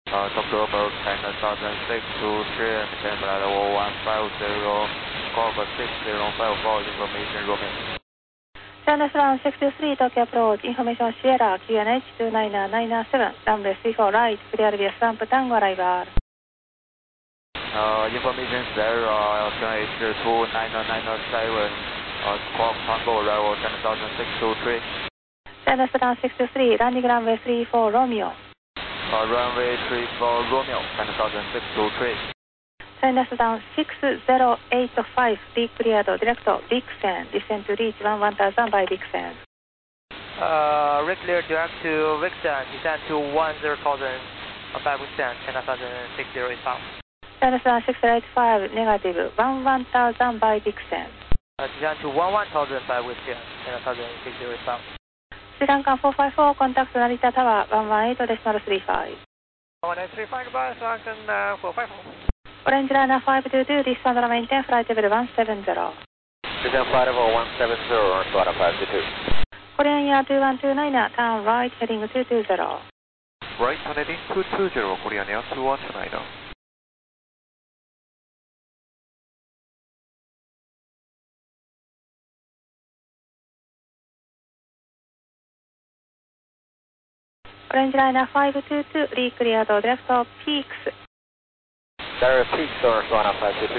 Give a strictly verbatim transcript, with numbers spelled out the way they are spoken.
Uh, Doctor Robert, China Southern six two three, and Canberra level one five zero, Corver six zero five four, information Romeo. China Southern six two three, Tokyo approach, information Sierra, Q N H two nine nine seven, runway three four right, clear via Stamp Tango arrival. Uh, information zero, Q N H two nine nine seven, uh, Squawk Tango arrival, China Southern six two three. China Southern six two three, landing runway three four Romeo. Uh, runway three four Romeo, China Southern six two three. China Southern six zero eight five, decleared direct Vixen, descend to reach one one thousand by Vixen. Uh, clear direct to Vixen, descend to one zero thousand by Vixen, China Southern six zero eight five. China Southern six zero eight five, negative, one one thousand by Vixen. Uh, descend to one one thousand by Vixen, China Southern six zero eight five. Sri Lanka four five four, contact Narita Tower, one one eight decimal three five. one eight three five, goodbye, Sri Lankan uh, four five four. Orange Liner five two two, descend and maintain flight level one seven zero. Descend flight level one seven zero, Squadron five two two. Korean Air two one two nine, turn right, heading two two zero. Right, heading two two zero, Korean Air two one two nine. Orange Liner five two two, decleared direct Peaks. There are peaks or Squadron five two two.